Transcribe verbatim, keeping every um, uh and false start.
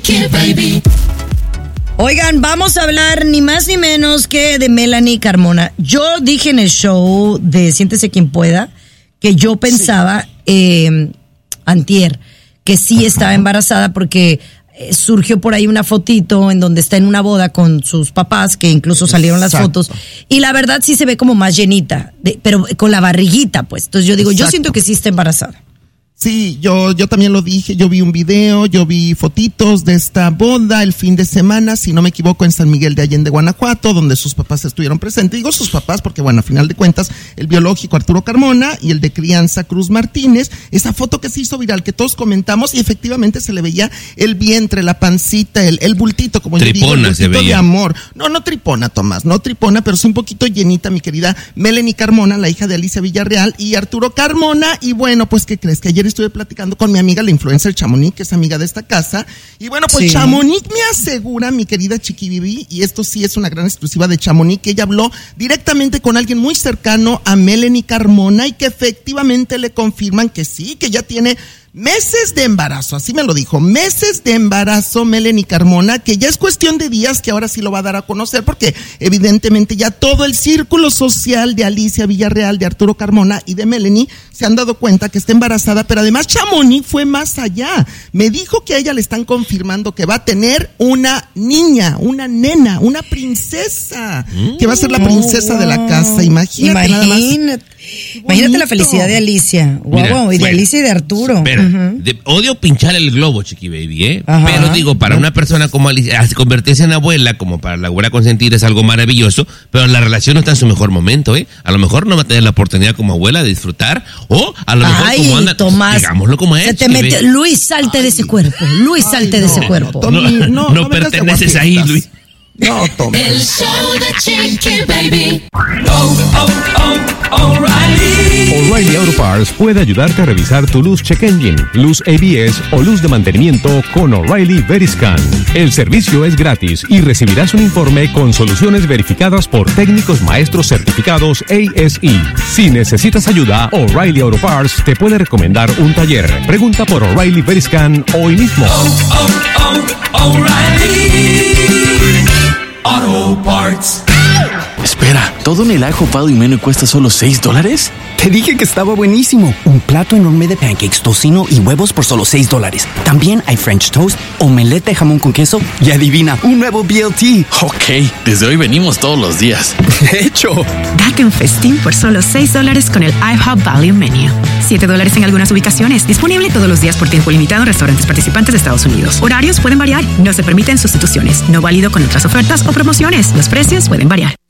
Yeah, baby. Oigan, vamos a hablar ni más ni menos que de Melanie Carmona. Yo dije en el show de Siéntese Quien Pueda que yo pensaba, sí. eh, antier, que sí Ajá. estaba embarazada porque eh, surgió por ahí una fotito en donde está en una boda con sus papás, que incluso salieron Exacto. las fotos, y la verdad sí se ve como más llenita, de, pero con la barriguita, pues. Entonces yo digo, Exacto. yo siento que sí está embarazada. Sí, yo, yo también lo dije, yo vi un video, yo vi fotitos de esta boda el fin de semana, si no me equivoco, en San Miguel de Allende, Guanajuato, donde sus papás estuvieron presentes. Digo sus papás porque, bueno, a final de cuentas, el biológico Arturo Carmona y el de crianza Cruz Martínez, esa foto que se hizo viral, que todos comentamos, y efectivamente se le veía el vientre, la pancita, el, el bultito, como tripona, yo digo, el bultito se veía. de amor. No, no tripona, Tomás, no tripona, pero sí un poquito llenita, mi querida Melanie Carmona, la hija de Alicia Villarreal y Arturo Carmona. Y bueno, pues, ¿qué crees? Que ayer estuve platicando con mi amiga, la influencer Chamonix, que es amiga de esta casa, y bueno, pues sí. Chamonix me asegura, mi querida Chiqui Bibi, y esto sí es una gran exclusiva de Chamonix, que ella habló directamente con alguien muy cercano a Melanie Carmona y que efectivamente le confirman que sí, que ya tiene meses de embarazo, así me lo dijo, meses de embarazo Melanie Carmona, que ya es cuestión de días, que ahora sí lo va a dar a conocer, porque evidentemente ya todo el círculo social de Alicia Villarreal, de Arturo Carmona y de Melanie se han dado cuenta que está embarazada, pero además Chamonix fue más allá, me dijo que a ella le están confirmando que va a tener una niña, una nena, una princesa, mm, que va a ser la princesa oh, de la casa, imagínate, imagínate nada más. Imagínate la felicidad de Alicia, wow, Mira, wow, y de bueno, Alicia y de Arturo. Espera, uh-huh. de, odio pinchar el globo, Chiqui Baby, ¿eh? Ajá. Pero digo, para una persona como Alicia, convertirse en abuela, como para la abuela consentida, es algo maravilloso, pero la relación no está en su mejor momento, ¿eh? A lo mejor no va a tener la oportunidad como abuela de disfrutar, o a lo mejor Ay, como anda, Tomás, digámoslo como es. Se te metió, Luis, salte Ay. de ese cuerpo, Luis, salte Ay, no, de ese cuerpo. No, no, no, no, no perteneces ahí, Luis. No, toma. El show de Chiqui Baby. Oh, oh, oh, O'Reilly. O'Reilly Auto Parts puede ayudarte a revisar tu luz check engine, luz A B S o luz de mantenimiento con O'Reilly Veriscan. El servicio es gratis y recibirás un informe con soluciones verificadas por técnicos maestros certificados A S E. Si necesitas ayuda, O'Reilly Auto Parts te puede recomendar un taller. Pregunta por O'Reilly Veriscan hoy mismo. Oh, oh, oh, O'Reilly Auto Parts. Espera, ¿todo en el ajo pado y menú cuesta solo seis dólares? Te dije que estaba buenísimo. Un plato enorme de pancakes, tocino y huevos por solo seis dólares. También hay French toast, omelette de jamón con queso y adivina, un nuevo B L T. Ok, desde hoy venimos todos los días. De hecho. Date un festín por solo seis dólares con el IHOP Value Menu. siete dólares en algunas ubicaciones. Disponible todos los días por tiempo limitado en restaurantes participantes de Estados Unidos. Horarios pueden variar. No se permiten sustituciones. No válido con otras ofertas o promociones. Los precios pueden variar.